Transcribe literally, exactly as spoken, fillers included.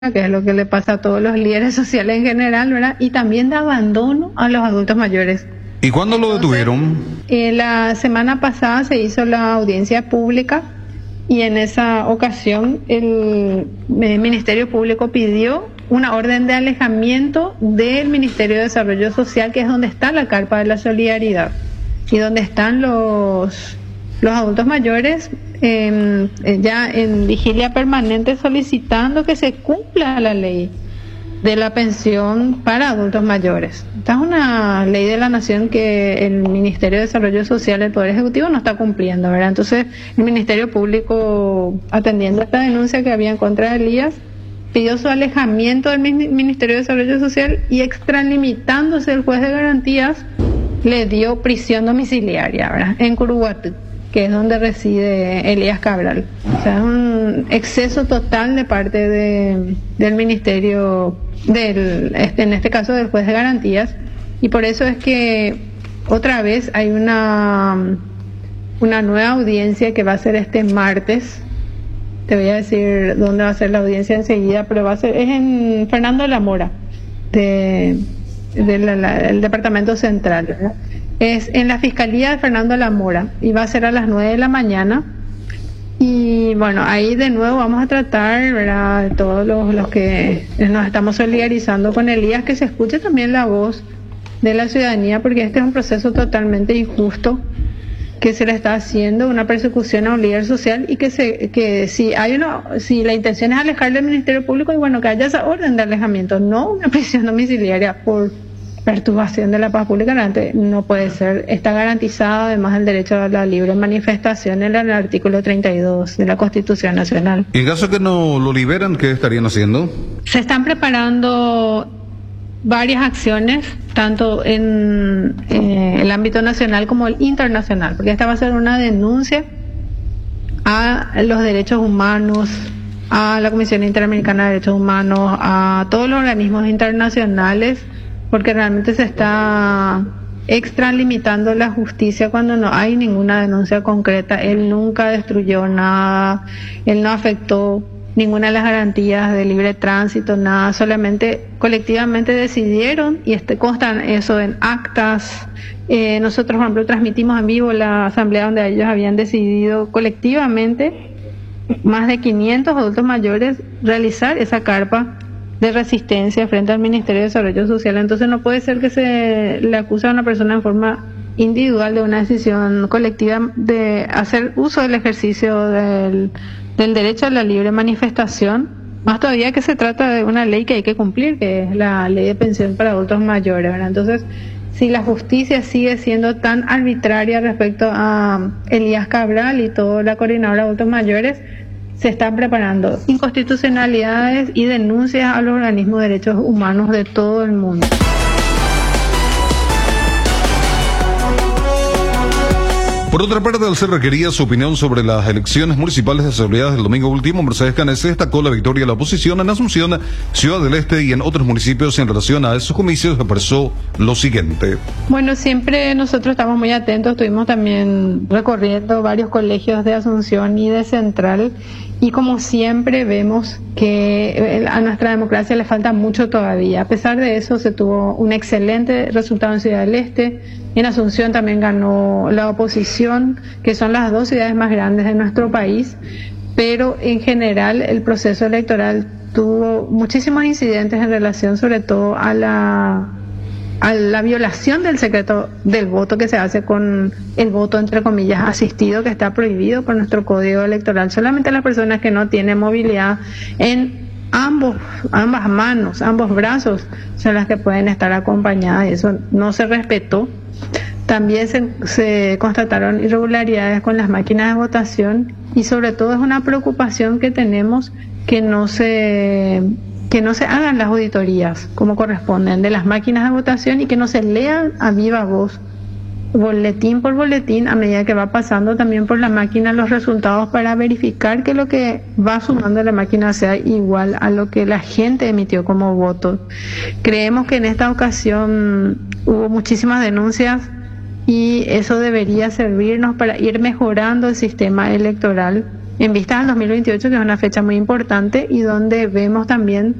que es lo que le pasa a todos los líderes sociales en general, ¿verdad? Y también de abandono a los adultos mayores. ¿Y cuándo lo detuvieron? Eh, la semana pasada se hizo la audiencia pública y en esa ocasión el, el Ministerio Público pidió una orden de alejamiento del Ministerio de Desarrollo Social, que es donde está la carpa de la solidaridad y donde están los, los adultos mayores eh, ya en vigilia permanente solicitando que se cumpla la ley de la pensión para adultos mayores. Esta es una ley de la nación que el Ministerio de Desarrollo Social, el Poder Ejecutivo, no está cumpliendo, ¿verdad? Entonces, el Ministerio Público, atendiendo esta denuncia que había en contra de Elías, pidió su alejamiento del Ministerio de Desarrollo Social y, extralimitándose el juez de garantías, le dio prisión domiciliaria, ¿verdad?, en Curuguatú, que es donde reside Elías Cabral. O sea, es un exceso total de parte de, del Ministerio, del, este, en este caso del juez de garantías, y por eso es que otra vez hay una, una nueva audiencia que va a ser este martes. Te voy a decir dónde va a ser la audiencia enseguida, pero va a ser, es en Fernando de la Mora, de, de la, la, el Departamento Central, ¿verdad? Es en la Fiscalía de Fernando de la Mora y va a ser a las nueve de la mañana. Y bueno, ahí de nuevo vamos a tratar, ¿verdad?, todos los, los que nos estamos solidarizando con Elías, que se escuche también la voz de la ciudadanía, porque este es un proceso totalmente injusto que se le está haciendo, una persecución a un líder social, y que se que si hay una si la intención es alejar del Ministerio Público, y bueno, que haya esa orden de alejamiento, no una prisión domiciliaria por perturbación de la paz pública. No puede ser. Está garantizado además el derecho a la libre manifestación en el artículo treinta y dos de la Constitución Nacional. Y en caso que no lo liberan, ¿qué estarían haciendo? Se están preparando varias acciones, tanto en eh, el ámbito nacional como el internacional, porque esta va a ser una denuncia a los derechos humanos, a la Comisión Interamericana de Derechos Humanos, a todos los organismos internacionales, porque realmente se está extralimitando la justicia cuando no hay ninguna denuncia concreta. Él nunca destruyó nada, él no afectó ninguna de las garantías de libre tránsito, nada, solamente colectivamente decidieron, y este constan eso en actas. Eh, nosotros, por ejemplo, transmitimos en vivo la asamblea donde ellos habían decidido colectivamente, más de quinientos adultos mayores, realizar esa carpa de resistencia frente al Ministerio de Desarrollo Social. Entonces no puede ser que se le acuse a una persona en forma individual de una decisión colectiva de hacer uso del ejercicio del, del derecho a la libre manifestación, más todavía que se trata de una ley que hay que cumplir, que es la ley de pensión para adultos mayores, ¿verdad? Entonces, si la justicia sigue siendo tan arbitraria respecto a Elías Cabral y toda la coordinadora de adultos mayores, se están preparando inconstitucionalidades y denuncias a los organismos de derechos humanos de todo el mundo. Por otra parte, al ser requerida su opinión sobre las elecciones municipales desarrolladas el domingo último, Mercedes Canese destacó la victoria de la oposición en Asunción, Ciudad del Este y en otros municipios. En relación a esos comicios, expresó lo siguiente. Bueno, siempre nosotros estamos muy atentos, estuvimos también recorriendo varios colegios de Asunción y de Central, y como siempre vemos que a nuestra democracia le falta mucho todavía. A pesar de eso, se tuvo un excelente resultado en Ciudad del Este. En Asunción también ganó la oposición, que son las dos ciudades más grandes de nuestro país, pero en general el proceso electoral tuvo muchísimos incidentes en relación sobre todo a la a la violación del secreto del voto que se hace con el voto, entre comillas, asistido, que está prohibido por nuestro código electoral. Solamente las personas que no tienen movilidad en ambos ambas manos, ambos brazos, son las que pueden estar acompañadas, y eso no se respetó. También se, se constataron irregularidades con las máquinas de votación, y sobre todo es una preocupación que tenemos que no se que no se hagan las auditorías como corresponden de las máquinas de votación, y que no se lean a viva voz, boletín por boletín, a medida que va pasando también por la máquina los resultados, para verificar que lo que va sumando la máquina sea igual a lo que la gente emitió como voto. Creemos que en esta ocasión hubo muchísimas denuncias, y eso debería servirnos para ir mejorando el sistema electoral en vista del dos mil veintiocho, que es una fecha muy importante y donde vemos también